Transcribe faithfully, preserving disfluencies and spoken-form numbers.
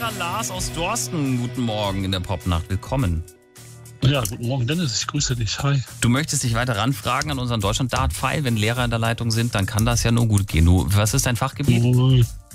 Lehrer Lars aus Dorsten. Guten Morgen in der Popnacht. Willkommen. Ja, guten Morgen Dennis, ich grüße dich. Hi. Du möchtest dich weiter ranfragen an unseren Deutschland-Dart-Pfeil. Wenn Lehrer in der Leitung sind, dann kann das ja nur gut gehen. Du, was ist dein Fachgebiet?